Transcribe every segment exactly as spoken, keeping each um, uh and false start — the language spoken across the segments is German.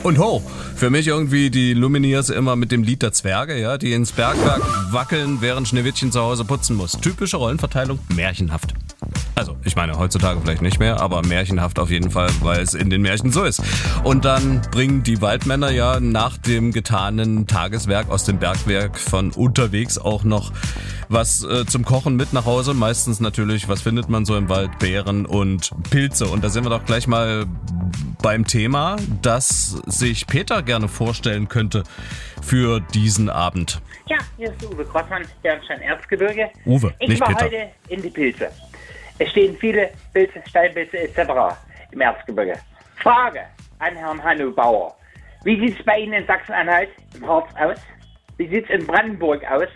Und ho, für mich irgendwie die Lumineers immer mit dem Lied der Zwerge, ja, die ins Bergwerk wackeln, während Schneewittchen zu Hause putzen muss. Typische Rollenverteilung, märchenhaft. Also, ich meine, heutzutage vielleicht nicht mehr, aber märchenhaft auf jeden Fall, weil es in den Märchen so ist. Und dann bringen die Waldmänner ja nach dem getanen Tageswerk aus dem Bergwerk von unterwegs auch noch was äh, zum Kochen mit nach Hause. Meistens natürlich, was findet man so im Wald? Beeren und Pilze. Und da sind wir doch gleich mal beim Thema, das sich Peter gerne vorstellen könnte für diesen Abend. Ja, hier ist Uwe Grossmann, Bernstein-Erzgebirge. Uwe, ich nicht war Peter. heute in die Pilze. Es stehen viele Pilze, Steinpilze et cetera im Erzgebirge. Frage an Herrn Hanno Bauer. Wie sieht es bei Ihnen in Sachsen-Anhalt im Harz aus? Wie sieht es in Brandenburg aus?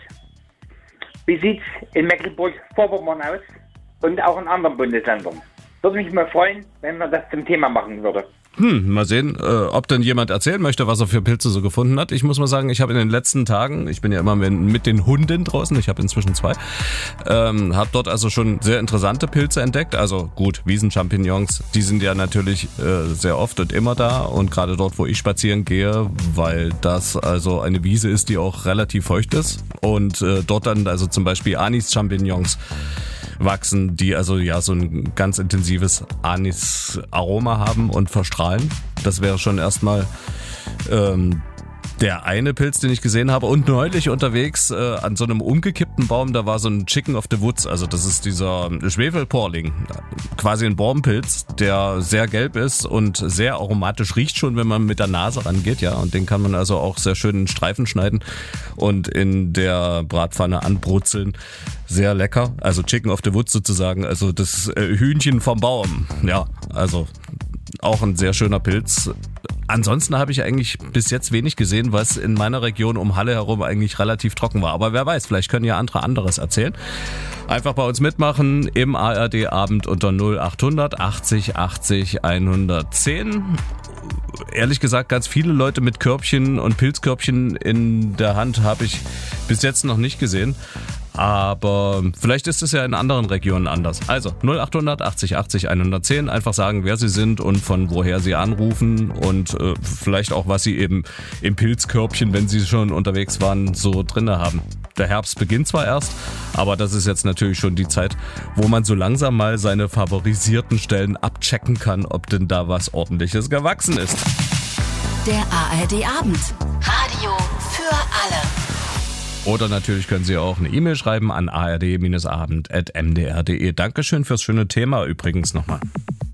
Wie sieht es in Mecklenburg-Vorpommern aus? Und auch in anderen Bundesländern. Würde mich mal freuen, wenn man das zum Thema machen würde. Hm, mal sehen, äh, ob denn jemand erzählen möchte, was er für Pilze so gefunden hat. Ich muss mal sagen, ich habe in den letzten Tagen, ich bin ja immer mit, mit den Hunden draußen, ich habe inzwischen zwei, ähm, habe dort also schon sehr interessante Pilze entdeckt. Also gut, Wiesenchampignons, die sind ja natürlich äh, sehr oft und immer da und gerade dort, wo ich spazieren gehe, weil das also eine Wiese ist, die auch relativ feucht ist und äh, dort dann also zum Beispiel Anis-Champignons wachsen, die also ja so ein ganz intensives Anis-Aroma haben und verstrahlen. Das wäre schon erstmal ähm, der eine Pilz, den ich gesehen habe. Und neulich unterwegs äh, an so einem umgekippten Baum, da war so ein Chicken of the Woods, also das ist dieser Schwefelporling, quasi ein Baumpilz, der sehr gelb ist und sehr aromatisch riecht schon, wenn man mit der Nase rangeht, ja. Und den kann man also auch sehr schön in Streifen schneiden und in der Bratpfanne anbrutzeln. Sehr lecker, also Chicken of the Woods sozusagen, also das äh, Hühnchen vom Baum, ja, also auch ein sehr schöner Pilz. Ansonsten habe ich eigentlich bis jetzt wenig gesehen, was in meiner Region um Halle herum eigentlich relativ trocken war. Aber wer weiß, vielleicht können ja andere anderes erzählen. Einfach bei uns mitmachen im A R D-Abend unter null achthundert achtzig achtzig hundertzehn. Ehrlich gesagt, ganz viele Leute mit Körbchen und Pilzkörbchen in der Hand habe ich bis jetzt noch nicht gesehen. Aber vielleicht ist es ja in anderen Regionen anders. Also null achthundert achtzig achtzig hundertzehn, einfach sagen, wer Sie sind und von woher Sie anrufen und äh, vielleicht auch, was Sie eben im Pilzkörbchen, wenn Sie schon unterwegs waren, so drinne haben. Der Herbst beginnt zwar erst, aber das ist jetzt natürlich schon die Zeit, wo man so langsam mal seine favorisierten Stellen abchecken kann, ob denn da was Ordentliches gewachsen ist. Der A R D-Abend. Radio für alle. Oder natürlich können Sie auch eine E-Mail schreiben an a r d abend at m d r punkt d e. Dankeschön fürs schöne Thema übrigens nochmal.